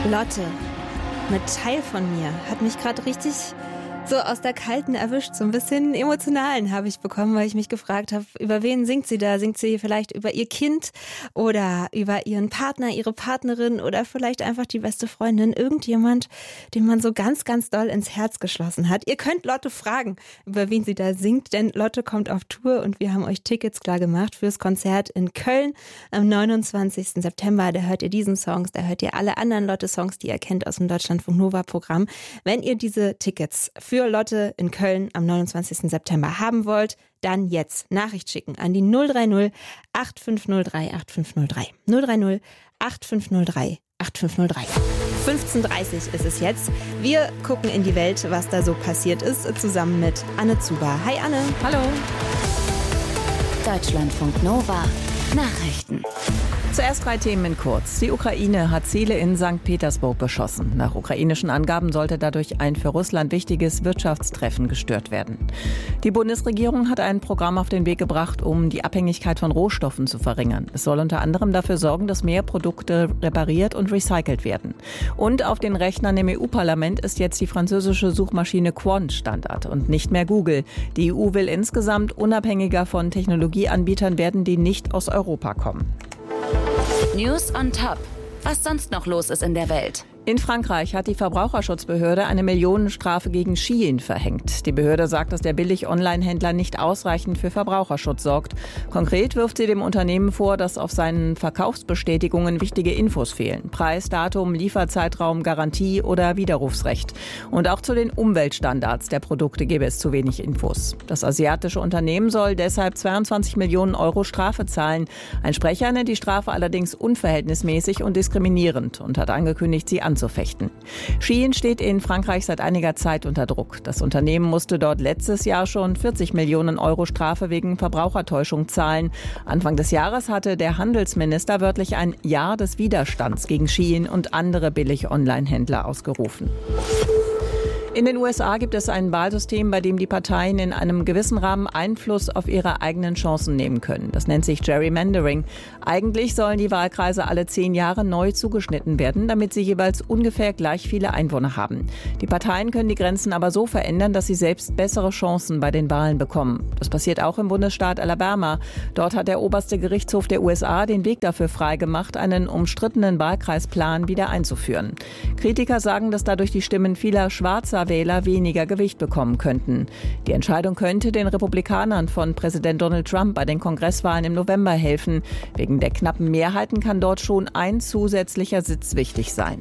Lotte, mit Teil von mir, hat mich gerade richtig so aus der Kalten erwischt. So ein bisschen emotionalen habe ich bekommen, weil ich mich gefragt habe, über wen singt sie da? Singt sie vielleicht über ihr Kind oder über ihren Partner, ihre Partnerin oder vielleicht einfach die beste Freundin? Irgendjemand, den man so ganz, ganz doll ins Herz geschlossen hat. Ihr könnt Lotte fragen, über wen sie da singt, denn Lotte kommt auf Tour und wir haben euch Tickets klar gemacht fürs Konzert in Köln am 29. September. Da hört ihr diesen Songs, da hört ihr alle anderen Lotte-Songs, die ihr kennt aus dem Deutschlandfunk Nova-Programm. Wenn ihr diese Tickets für Lotte in Köln am 29. September haben wollt, dann jetzt Nachricht schicken an die 030 8503 8503. 030 8503 8503. 15:30 ist es jetzt. Wir gucken in die Welt, was da so passiert ist, zusammen mit Anne Zuber. Hi Anne. Hallo. Deutschlandfunk Nova. Nachrichten. Zuerst 3 Themen in kurz. Die Ukraine hat Ziele in St. Petersburg beschossen. Nach ukrainischen Angaben sollte dadurch ein für Russland wichtiges Wirtschaftstreffen gestört werden. Die Bundesregierung hat ein Programm auf den Weg gebracht, um die Abhängigkeit von Rohstoffen zu verringern. Es soll unter anderem dafür sorgen, dass mehr Produkte repariert und recycelt werden. Und auf den Rechnern im EU-Parlament ist jetzt die französische Suchmaschine Quant Standard und nicht mehr Google. Die EU will insgesamt unabhängiger von Technologieanbietern werden, die nicht aus Europa kommen. News on Top. Was sonst noch los ist in der Welt? In Frankreich hat die Verbraucherschutzbehörde eine Millionenstrafe gegen Shein verhängt. Die Behörde sagt, dass der Billig-Online-Händler nicht ausreichend für Verbraucherschutz sorgt. Konkret wirft sie dem Unternehmen vor, dass auf seinen Verkaufsbestätigungen wichtige Infos fehlen. Preis, Datum, Lieferzeitraum, Garantie oder Widerrufsrecht. Und auch zu den Umweltstandards der Produkte gebe es zu wenig Infos. Das asiatische Unternehmen soll deshalb 22 Millionen Euro Strafe zahlen. Ein Sprecher nennt die Strafe allerdings unverhältnismäßig und diskriminierend und hat angekündigt, sie anzufechten. Shein steht in Frankreich seit einiger Zeit unter Druck. Das Unternehmen musste dort letztes Jahr schon 40 Millionen Euro Strafe wegen Verbrauchertäuschung zahlen. Anfang des Jahres hatte der Handelsminister wörtlich ein Jahr des Widerstands gegen Shein und andere Billig-Online-Händler ausgerufen. In den USA gibt es ein Wahlsystem, bei dem die Parteien in einem gewissen Rahmen Einfluss auf ihre eigenen Chancen nehmen können. Das nennt sich Gerrymandering. Eigentlich sollen die Wahlkreise alle 10 Jahre neu zugeschnitten werden, damit sie jeweils ungefähr gleich viele Einwohner haben. Die Parteien können die Grenzen aber so verändern, dass sie selbst bessere Chancen bei den Wahlen bekommen. Das passiert auch im Bundesstaat Alabama. Dort hat der oberste Gerichtshof der USA den Weg dafür freigemacht, einen umstrittenen Wahlkreisplan wieder einzuführen. Kritiker sagen, dass dadurch die Stimmen vieler schwarzer Wähler weniger Gewicht bekommen könnten. Die Entscheidung könnte den Republikanern von Präsident Donald Trump bei den Kongresswahlen im November helfen. Wegen der knappen Mehrheiten kann dort schon ein zusätzlicher Sitz wichtig sein.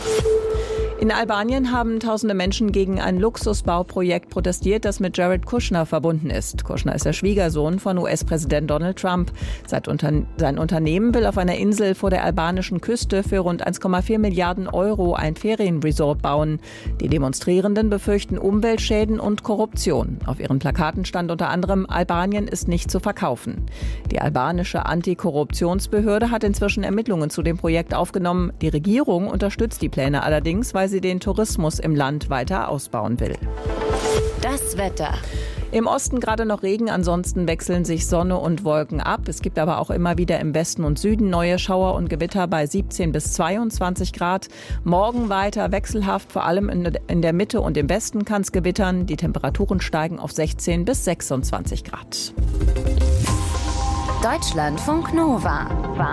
In Albanien haben tausende Menschen gegen ein Luxusbauprojekt protestiert, das mit Jared Kushner verbunden ist. Kushner ist der Schwiegersohn von US-Präsident Donald Trump. Sein Unternehmen will auf einer Insel vor der albanischen Küste für rund 1,4 Milliarden Euro ein Ferienresort bauen. Die Demonstrierenden befürchten Umweltschäden und Korruption. Auf ihren Plakaten stand unter anderem: Albanien ist nicht zu verkaufen. Die albanische Antikorruptionsbehörde hat inzwischen Ermittlungen zu dem Projekt aufgenommen. Die Regierung unterstützt die Pläne allerdings, weil sie den Tourismus im Land weiter ausbauen will. Das Wetter. Im Osten gerade noch Regen, ansonsten wechseln sich Sonne und Wolken ab. Es gibt aber auch immer wieder im Westen und Süden neue Schauer und Gewitter bei 17 bis 22 Grad. Morgen weiter wechselhaft, vor allem in der Mitte und im Westen kann es gewittern. Die Temperaturen steigen auf 16 bis 26 Grad. Deutschlandfunk Nova.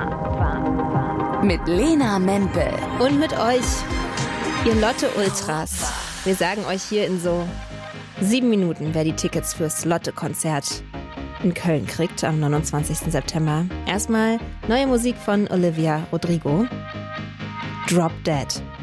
Mit Lena Mempel. Und mit euch, ihr Lotte-Ultras. Wir sagen euch hier in so 7 Minuten, wer die Tickets fürs Lotte-Konzert in Köln kriegt am 29. September. Erstmal neue Musik von Olivia Rodrigo. Drop Dead.